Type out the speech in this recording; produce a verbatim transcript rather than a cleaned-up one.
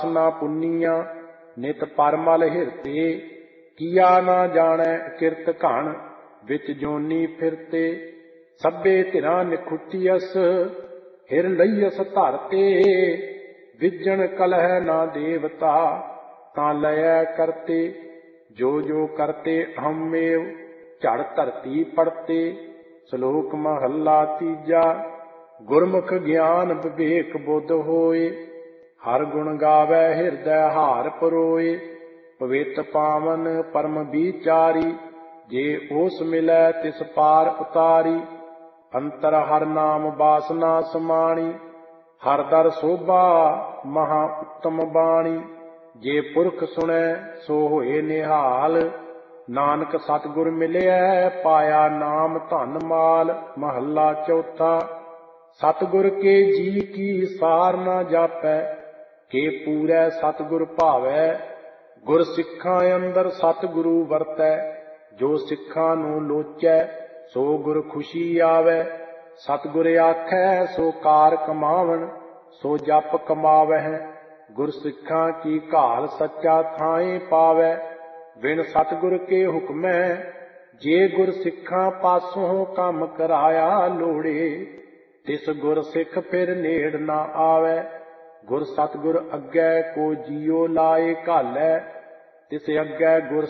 ਨਾ ਪੁੰਨੀਆਂ ਨਿਤ ਪਰਮਲ ਹਿਰਤੇ, ਕੀਆ ਨਾ ਜਾਣੈ ਕਿਰਤ ਘਣ ਵਿੱਚ ਜੋਨੀ ਫਿਰਤੇ। ਸਭੇ ਧਿਰਾਂ ਨਿਖੁੱਟੀਅਸ ਹਿਰ ਲਈਅਸ ਧਰਤੇ, ਵਿਜਣ ਕਲਹ ਨਾ ਦੇਵਤਾ ਤਾਂ ਲਇਐ ਕਰਤੇ। ਜੋ ਜੋ ਕਰਤੇ ਅਹਮੇਵ ਝੜ ਧਰਤੀ ਪੜਤੇ। ਸ਼ਲੋਕ ਮਹੱਲਾ ਤੀਜਾ। ਗੁਰਮੁਖ ਗਿਆਨ ਵਿਵੇਕ ਬੁੱਧ ਹੋਏ, ਹਰ ਗੁਣ ਗਾਵੈ ਹਿਰਦੈ ਹਾਰ ਪਰੋਏ। ਪਵਿੱਤ ਪਾਵਨ ਪਰਮ ਵਿਚਾਰੀ, ਜੇ ਓਸ ਮਿਲੈ ਤਿਸ ਪਾਰ ਉਤਾਰੀ। ਅੰਤਰ ਹਰ ਨਾਮ ਬਾਸਨਾ ਸਮਾਣੀ, ਹਰ ਦਰ ਸੋਭਾ ਮਹਾ ਉੱਤਮ ਬਾਣੀ। ਜੇ ਪੁਰਖ ਸੁਣੈ ਸੋ ਹੋਏ ਨਿਹਾਲ, ਨਾਨਕ ਸਤਿਗੁਰ ਮਿਲਿਐ ਪਾਇਆ ਨਾਮ ਧਨ ਮਾਲ। ਮਹੱਲਾ ਚੌਥਾ। ਸਤਿਗੁਰ ਕੇ ਜੀ ਕੀ ਸਾਰ ਨਾ ਜਾਪੈ, ਕੇ ਪੂਰੈ ਸਤਿਗੁਰ ਭਾਵੈ। ਗੁਰ ਸਿੱਖਾਂ ਅੰਦਰ ਸਤਿਗੁਰੂ ਵਰਤੈ, ਜੋ ਸਿੱਖਾਂ ਨੂੰ ਲੋਚੈ ਸੋ ਗੁਰ ਖੁਸ਼ੀ ਆਵੈ। ਸਤਿਗੁਰ ਆਖੈ ਸੋ ਕਾਰ ਕਮਾਵਣ, ਸੋ ਜਪ ਕਮਾਵਹਿ। ਗੁਰ ਸਿੱਖਾਂ ਕੀ ਘਾਲ ਸੱਚਾ ਥਾਏ ਪਾਵੈ। ਬਿਨ ਸਤਿਗੁਰ ਕੇ ਹੁਕਮੈ, ਜੇ ਗੁਰ ਸਿੱਖਾਂ ਪਾਸੋਂ ਕੰਮ ਕਰਾਇਆ ਲੋੜੇ। ਤਿਸ ਗੁਰ ਸਿੱਖ ਫਿਰ ਨੇੜ ਨਾ ਆਵੈ। ਗੁਰ ਸਤਿਗੁਰ ਅੱਗੇ ਕੋ ਜੀਉ ਲਾਏ ਘਾਲੈ, ਤਿਸ ਅੱਗੇ ਗੁਰ